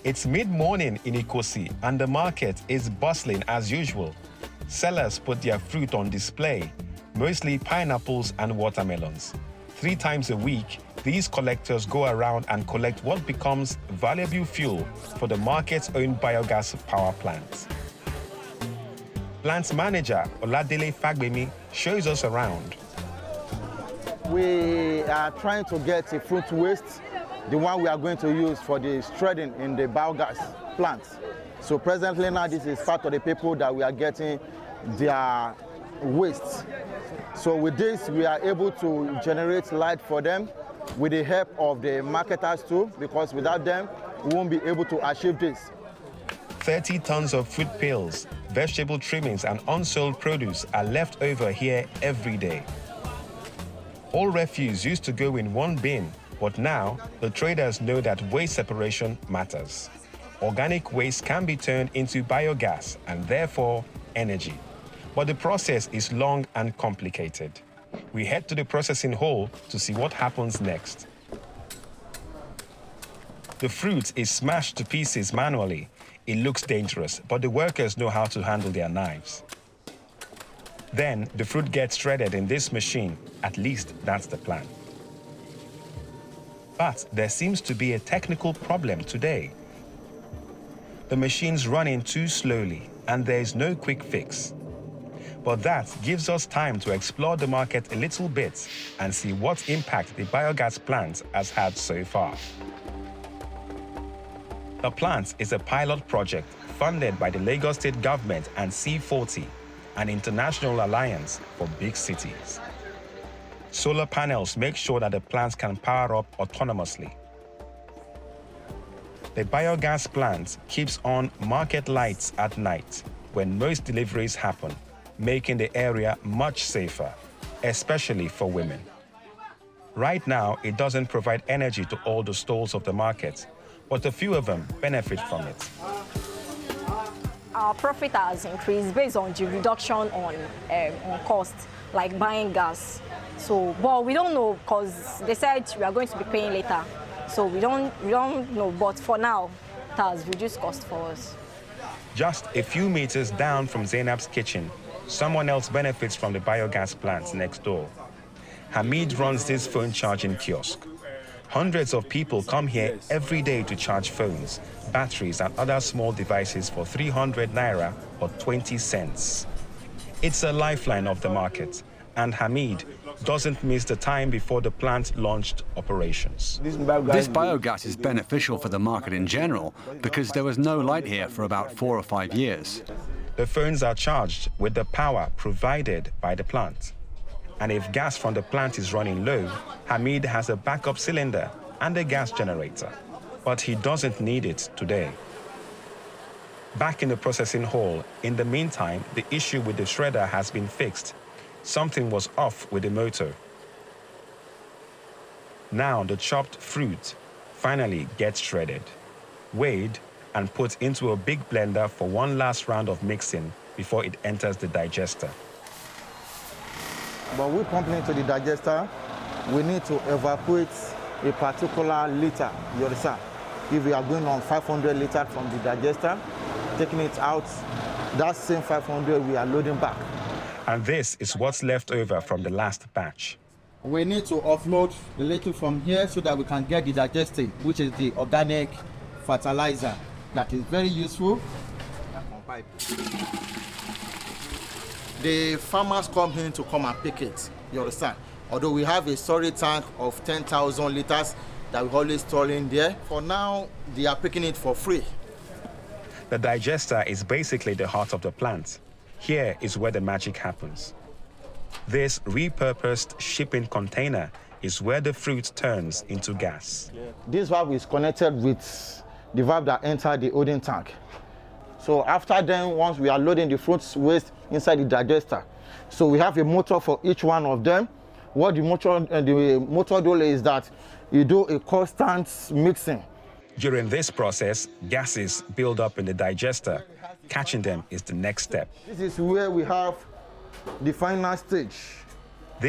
It's mid-morning in Ikosi and the market is bustling as usual. Sellers put their fruit on display, mostly pineapples and watermelons. 3 times a week, these collectors go around and collect what becomes valuable fuel for the market's own biogas power plant. Plant manager Oladele Fagbemi shows us around. We are trying to get a fruit waste, the one we are going to use for the shredding in the biogas plant. So presently now, this is part of the people that we are getting their waste. So with this, we are able to generate light for them with the help of the marketers too, because without them, we won't be able to achieve this. 30 tons of fruit peels, vegetable trimmings, and unsold produce are left over here every day. All refuse used to go in one bin, but now the traders know that waste separation matters. Organic waste can be turned into biogas and therefore energy. But the process is long and complicated. We head to the processing hall to see what happens next. The fruit is smashed to pieces manually. It looks dangerous, but the workers know how to handle their knives. Then the fruit gets shredded in this machine. At least that's the plan. But there seems to be a technical problem today. The machine's running too slowly and there is no quick fix. But that gives us time to explore the market a little bit and see what impact the biogas plant has had so far. The plant is a pilot project funded by the Lagos State government and C40, an international alliance for big cities. Solar panels make sure that the plant can power up autonomously. The biogas plant keeps on market lights at night when most deliveries happen, making the area much safer, especially for women. Right now, it doesn't provide energy to all the stalls of the market, but a few of them benefit from it. Our profit has increased based on the reduction on cost, like buying gas. So, but we don't know because they said we are going to be paying later. So we don't know, but for now, it has reduced cost for us. Just a few meters down from Zainab's kitchen, someone else benefits from the biogas plant next door. Hamid runs this phone charging kiosk. Hundreds of people come here every day to charge phones, batteries, and other small devices for 300 naira or 20 cents. It's a lifeline of the market, and Hamid doesn't miss the time before the plant launched operations. This biogas is beneficial for the market in general because there was no light here for about 4 or 5 years. The phones are charged with the power provided by the plant. And if gas from the plant is running low, Hamid has a backup cylinder and a gas generator. But he doesn't need it today. Back in the processing hall, in the meantime, the issue with the shredder has been fixed. Something was off with the motor. Now the chopped fruit finally gets shredded, weighed, and put into a big blender for one last round of mixing before it enters the digester. But we pump into the digester, we need to evacuate a particular liter, you understand? If we are going on 500 liters from the digester, taking it out, that same 500 we are loading back. And this is what's left over from the last batch. We need to offload the little from here so that we can get the digestate, which is the organic fertilizer that is very useful. The farmers come in to come and pick it, you understand? Although we have a storage tank of 10,000 liters that we always store in there. For now, they are picking it for free. The digester is basically the heart of the plant. Here is where the magic happens. This repurposed shipping container is where the fruit turns into gas. This valve is connected with the valve that enters the holding tank. So after then, once we are loading the fruit waste inside the digester, so we have a motor for each one of them. What the motor does is that you do a constant mixing. During this process, gases build up in the digester. Catching them is the next step. This is where we have the final stage.